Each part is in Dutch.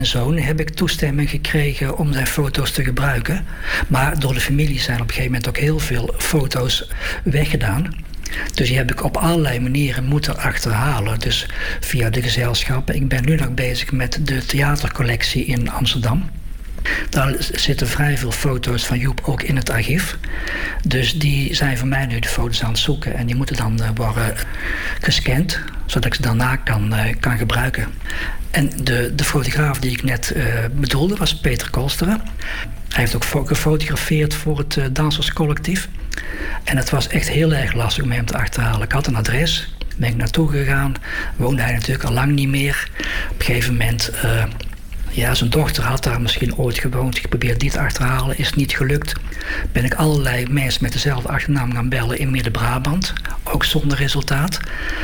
zoon heb ik toestemming gekregen om zijn foto's te gebruiken. Maar door de familie zijn op een gegeven moment ook heel veel foto's weggedaan. Dus die heb ik op allerlei manieren moeten achterhalen. Dus via de gezelschappen. Ik ben nu nog bezig met de theatercollectie in Amsterdam. Daar zitten vrij veel foto's van Joep ook in het archief. Dus die zijn voor mij nu de foto's aan het zoeken. En die moeten dan worden gescand, zodat ik ze daarna kan gebruiken. En de fotograaf die ik net bedoelde was Peter Kolsteren. Hij heeft ook gefotografeerd voor het Danserscollectief. En het was echt heel erg lastig om hem te achterhalen. Ik had een adres, ben ik naartoe gegaan. Woonde hij natuurlijk al lang niet meer. Op een gegeven moment... zijn dochter had daar misschien ooit gewoond. Geprobeerd die te achterhalen, is niet gelukt. Ben ik allerlei mensen met dezelfde achternaam gaan bellen in Midden-Brabant. Ook zonder resultaat.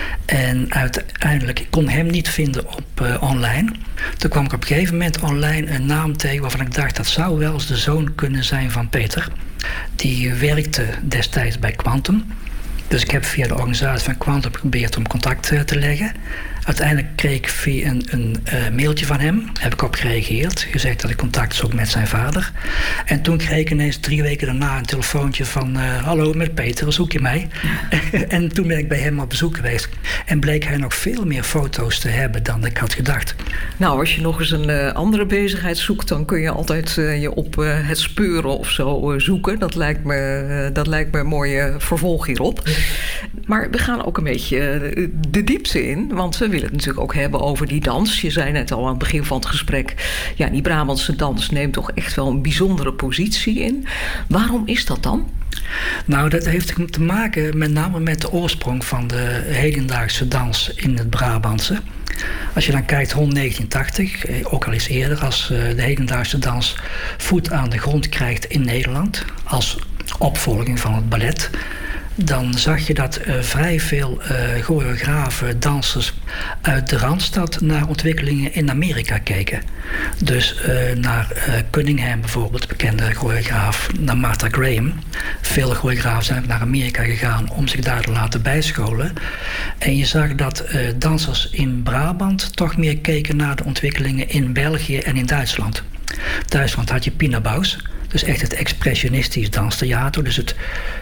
En uiteindelijk ik kon hem niet vinden op online. Toen kwam ik op een gegeven moment online een naam tegen waarvan ik dacht dat zou wel eens de zoon kunnen zijn van Peter. Die werkte destijds bij Quantum. Dus ik heb via de organisatie van Quantum geprobeerd om contact te leggen. Uiteindelijk kreeg ik via een mailtje van hem, heb ik op gereageerd. Gezegd dat ik contact zoek met zijn vader. En toen kreeg ik ineens 3 weken daarna een telefoontje van... hallo, met Peter, zoek je mij? En toen ben ik bij hem op bezoek geweest. En bleek hij nog veel meer foto's te hebben dan ik had gedacht. Nou, als je nog eens een andere bezigheid zoekt... dan kun je altijd je op het speuren of zo zoeken. Dat lijkt me een mooie vervolg hierop. Maar we gaan ook een beetje de diepte in. Want we willen het natuurlijk ook hebben over die dans. Je zei net al aan het begin van het gesprek... ja, die Brabantse dans neemt toch echt wel een bijzondere positie in. Waarom is dat dan? Nou, dat heeft te maken met name met de oorsprong van de hedendaagse dans in het Brabantse. Als je dan kijkt rond 1980, ook al eens eerder... als de hedendaagse dans voet aan de grond krijgt in Nederland... als opvolging van het ballet... dan zag je dat vrij veel choreografen, dansers uit de Randstad naar ontwikkelingen in Amerika keken. Dus naar Cunningham bijvoorbeeld, bekende choreograaf, naar Martha Graham. Veel choreografen zijn naar Amerika gegaan om zich daar te laten bijscholen. En je zag dat dansers in Brabant toch meer keken naar de ontwikkelingen in België en in Duitsland. Duitsland had je Pina Bausch, dus echt het expressionistisch danstheater, dus het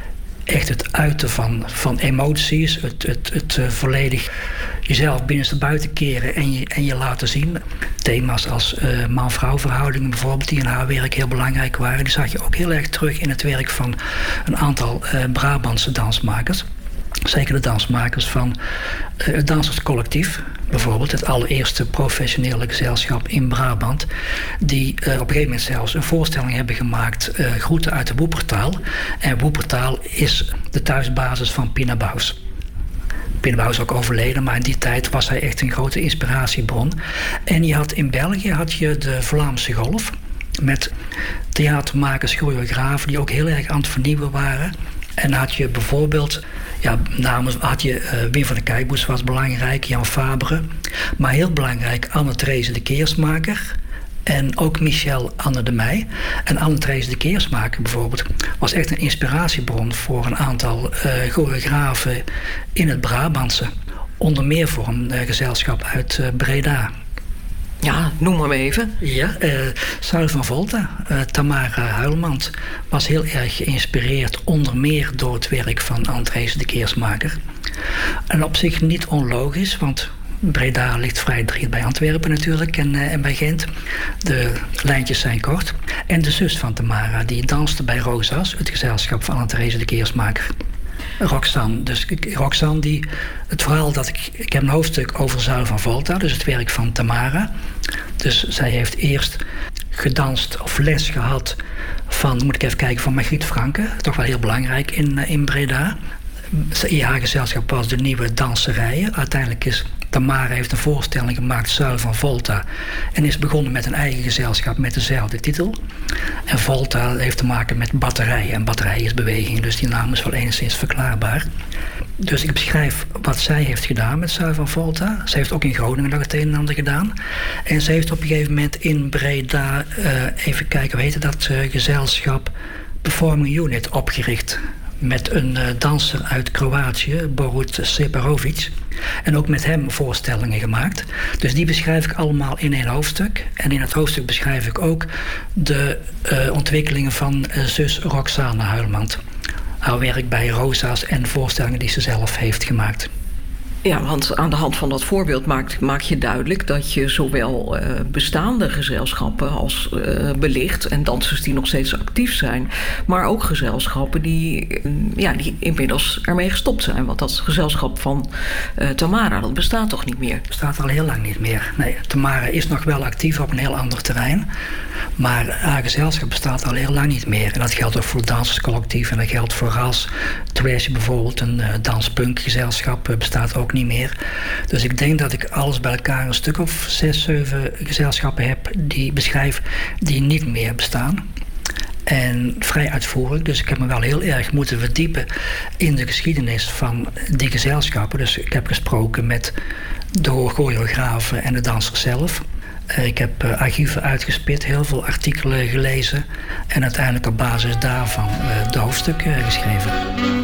uiten van emoties, het volledig jezelf binnenstebuiten keren en je laten zien. Thema's als man-vrouw verhoudingen bijvoorbeeld, die in haar werk heel belangrijk waren, die zag je ook heel erg terug in het werk van een aantal Brabantse dansmakers. Zeker de dansmakers van het Danserscollectief, bijvoorbeeld het allereerste professionele gezelschap in Brabant, die op een gegeven moment zelfs een voorstelling hebben gemaakt, Groeten uit de Woepertaal. En Woepertaal is de thuisbasis van Pina Bausch. Pina Bausch is ook overleden, maar in die tijd was hij echt een grote inspiratiebron. En in België had je de Vlaamse Golf, met theatermakers, choreografen die ook heel erg aan het vernieuwen waren. En had je bijvoorbeeld, Wim van der Keijboes was belangrijk, Jan Fabre. Maar heel belangrijk, Anne-Therese de Keersmaker. En ook Michel Anne de Meij. En Anne-Therese de Keersmaker bijvoorbeeld was echt een inspiratiebron voor een aantal choreografen in het Brabantse. Onder meer voor een gezelschap uit Breda. Ja, noem hem even. Ja, Saul van Volta, Tamara Huilmans was heel erg geïnspireerd, onder meer door het werk van Anne-Therese de Keersmaker. En op zich niet onlogisch, want Breda ligt vrij dicht bij Antwerpen natuurlijk en bij Gent. De lijntjes zijn kort. En de zus van Tamara, die danste bij Rosas, het gezelschap van Anne-Therese de Keersmaker. Roxanne. Dus Roxanne, het verhaal dat ik heb een hoofdstuk over Saul van Volta, dus het werk van Tamara. Dus zij heeft eerst gedanst of les gehad van Margriet Franke, toch wel heel belangrijk in Breda. In haar gezelschap was de Nieuwe Danserijen. Uiteindelijk is Tamara heeft een voorstelling gemaakt, Saul van Volta, en is begonnen met een eigen gezelschap met dezelfde titel. En Volta heeft te maken met batterij. En batterij is beweging, dus die naam is wel enigszins verklaarbaar. Dus ik beschrijf wat zij heeft gedaan met Saul van Volta. Ze heeft ook in Groningen nog het een en ander gedaan. En ze heeft op een gegeven moment in Breda, gezelschap Performing Unit opgericht. met een danser uit Kroatië, Borut Separovic. En ook met hem voorstellingen gemaakt. Dus die beschrijf ik allemaal in 1 hoofdstuk. En in het hoofdstuk beschrijf ik ook de ontwikkelingen van zus Roxane Huilmand. Haar werk bij Rosa's en voorstellingen die ze zelf heeft gemaakt. Ja, want aan de hand van dat voorbeeld maak je duidelijk dat je zowel bestaande gezelschappen als belicht en dansers die nog steeds actief zijn, maar ook gezelschappen die inmiddels ermee gestopt zijn. Want dat gezelschap van Tamara, dat bestaat toch niet meer? Bestaat al heel lang niet meer. Nee, Tamara is nog wel actief op een heel ander terrein. Maar haar gezelschap bestaat al heel lang niet meer. En dat geldt ook voor het danserscollectief en dat geldt voor RAS. Trash bijvoorbeeld, een danspunkgezelschap, bestaat ook niet meer. Dus ik denk dat ik alles bij elkaar een stuk of 6, 7 gezelschappen heb die beschrijf die niet meer bestaan. En vrij uitvoerig, dus ik heb me wel heel erg moeten verdiepen in de geschiedenis van die gezelschappen. Dus ik heb gesproken met de choreografen en de dansers zelf. Ik heb archieven uitgespit, heel veel artikelen gelezen en uiteindelijk op basis daarvan de hoofdstukken geschreven.